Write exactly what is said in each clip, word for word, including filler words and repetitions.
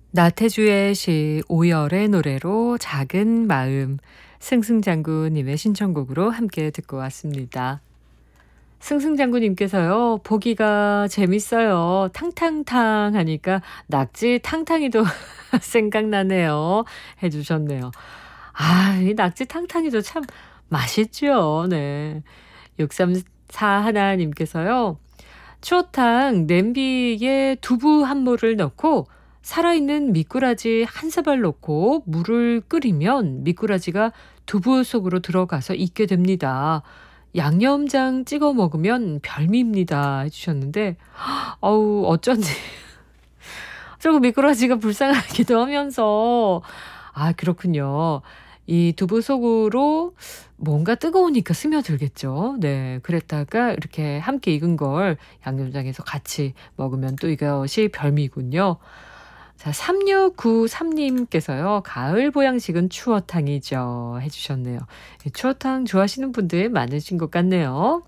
나태주의 시 오열의 노래로 작은 마음, 승승장구님의 신청곡으로 함께 듣고 왔습니다. 승승장구님께서요, 보기가 재밌어요. 탕탕탕 하니까 낙지 탕탕이도 생각나네요. 해주셨네요. 아, 이 낙지 탕탕이도 참 맛있죠. 네. 육삼사 하나님께서요, 추어탕 냄비에 두부 한 모를 넣고 살아있는 미꾸라지 한 사발 넣고 물을 끓이면 미꾸라지가 두부 속으로 들어가서 익게 됩니다. 양념장 찍어 먹으면 별미입니다. 해주셨는데, 어우, 어쩐지. 조금 미꾸라지가 불쌍하기도 하면서, 아, 그렇군요. 이 두부 속으로 뭔가 뜨거우니까 스며들겠죠. 네. 그랬다가 이렇게 함께 익은 걸 양념장에서 같이 먹으면 또 이것이 별미군요. 자, 삼육구삼님께서요. 가을 보양식은 추어탕이죠. 해주셨네요. 이 추어탕 좋아하시는 분들 많으신 것 같네요.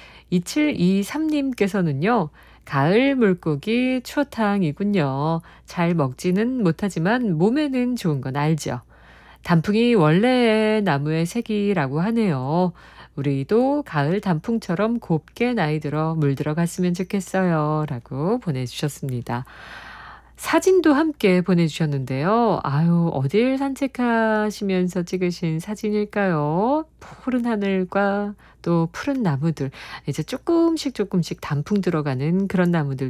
이칠이삼님께서는요. 가을 물고기 추어탕이군요. 잘 먹지는 못하지만 몸에는 좋은 건 알죠. 단풍이 원래의 나무의 색이라고 하네요. 우리도 가을 단풍처럼 곱게 나이 들어 물들어 갔으면 좋겠어요. 라고 보내주셨습니다. 사진도 함께 보내주셨는데요. 아유, 어딜 산책하시면서 찍으신 사진일까요? 푸른 하늘과 또 푸른 나무들. 이제 조금씩 조금씩 단풍 들어가는 그런 나무들도